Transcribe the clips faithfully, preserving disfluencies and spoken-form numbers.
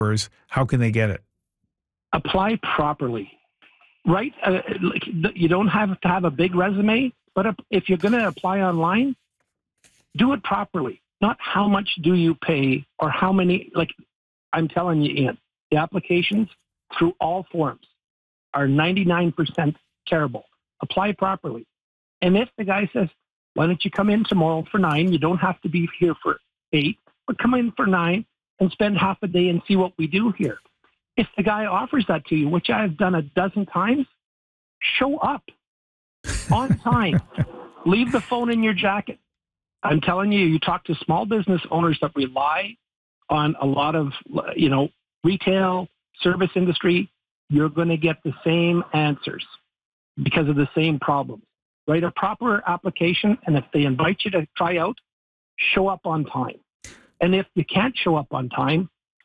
How can they get it? Apply properly, right? Uh, like, you don't have to have a big resume, but if you're going to apply online, do it properly. Not how much do you pay or how many, like I'm telling you, Ian, the applications through all forms are ninety-nine percent terrible. Apply properly. And if the guy says, why don't you come in tomorrow for nine? You don't have to be here for eight, but come in for nine and spend half a day and see what we do here. If the guy offers that to you, which I've done a dozen times, show up on time. Leave the phone in your jacket. I'm telling you, you talk to small business owners that rely on a lot of, you know, retail, service industry, you're going to get the same answers because of the same problems. Write a proper application, and if they invite you to try out, show up on time. And if you can't show up on time,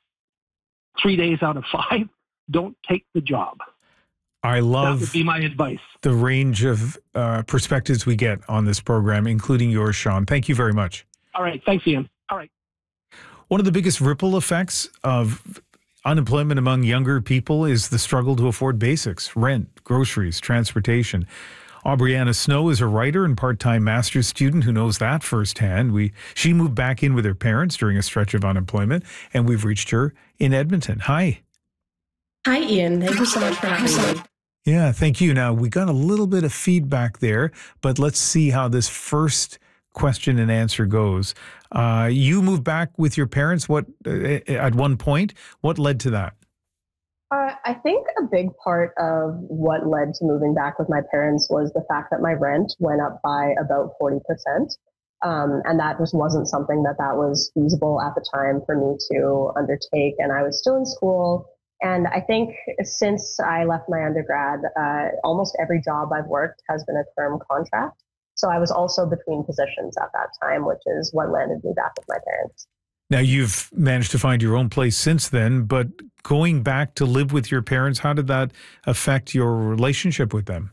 three days out of five, don't take the job. I love that would be my advice. The range of uh, perspectives we get on this program, including yours, Sean. Thank you very much. All right. Thanks, Ian. All right. One of the biggest ripple effects of unemployment among younger people is the struggle to afford basics, rent, groceries, transportation. Aubriana Snow is a writer and part-time master's student who knows that firsthand. We She moved back in with her parents during a stretch of unemployment, and we've reached her in Edmonton. Hi. Hi, Ian. Thank you so much for having me. Yeah, thank you. Now, we got a little bit of feedback there, but let's see how this first question and answer goes. Uh, you moved back with your parents what uh, at one point. What led to that? Uh, I think a big part of what led to moving back with my parents was the fact that my rent went up by about forty percent. Um, and that just wasn't something that that was feasible at the time for me to undertake. And I was still in school. And I think since I left my undergrad, uh, almost every job I've worked has been a term contract. So I was also between positions at that time, which is what landed me back with my parents. Now, you've managed to find your own place since then, but going back to live with your parents, how did that affect your relationship with them?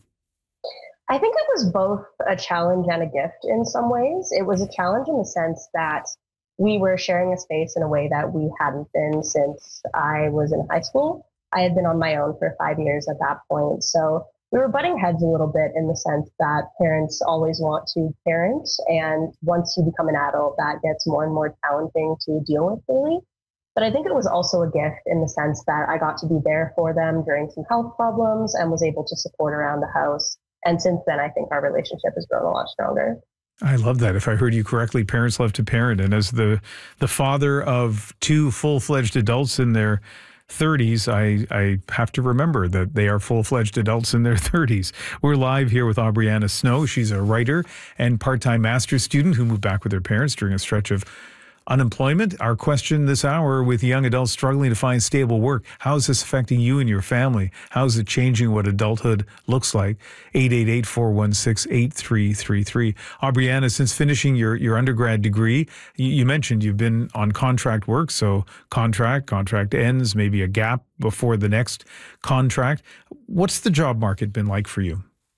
I think it was both a challenge and a gift in some ways. It was a challenge in the sense that we were sharing a space in a way that we hadn't been since I was in high school. I had been on my own for five years at that point. So we were butting heads a little bit in the sense that parents always want to parent. And once you become an adult, that gets more and more challenging to deal with daily. But I think it was also a gift in the sense that I got to be there for them during some health problems and was able to support around the house. And since then, I think our relationship has grown a lot stronger. I love that. If I heard you correctly, parents love to parent. And as the the father of two full-fledged adults in their thirties, I, I have to remember that they are full-fledged adults in their thirties. We're live here with Aubriana Snow. She's a writer and part-time master's student who moved back with her parents during a stretch of unemployment. Our question this hour, with young adults struggling to find stable work, how is this affecting you and your family? How is it changing what adulthood looks like? eight eight eight, four one six, eight three three three. Aubriana, since finishing your, your undergrad degree, you, you mentioned you've been on contract work, so contract, contract ends, maybe a gap before the next contract. What's the job market been like for you?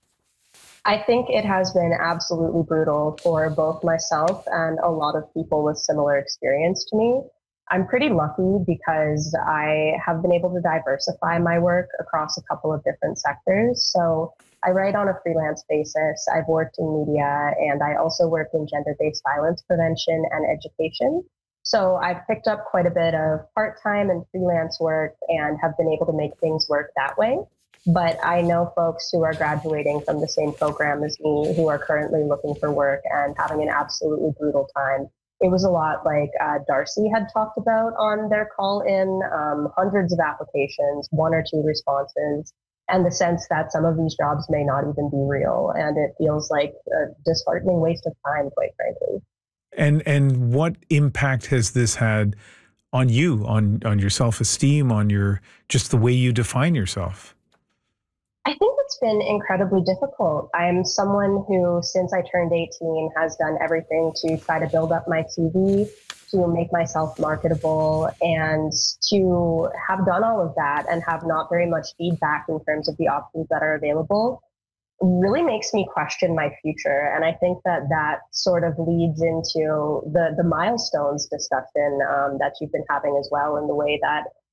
I think it has been absolutely brutal for both myself and a lot of people with similar experience to me. I'm pretty lucky because I have been able to diversify my work across a couple of different sectors. So I write on a freelance basis. I've worked in media, and I also work in gender-based violence prevention and education. So I've picked up quite a bit of part-time and freelance work and have been able to make things work that way. But I know folks who are graduating from the same program as me who are currently looking for work and having an absolutely brutal time. It was a lot like uh, Darcy had talked about on their call in, um, hundreds of applications, one or two responses, and the sense that some of these jobs may not even be real. And it feels like a disheartening waste of time, quite frankly. And and what impact has this had on you, on, on your self-esteem, on your just the way you define yourself? I think it's been incredibly difficult. I'm someone who, since I turned eighteen, has done everything to try to build up my C V, to make myself marketable, and to have done all of that and have not very much feedback in terms of the options that are available really makes me question my future. And I think that that sort of leads into the, the milestones discussion um, that you've been having as well, in the way that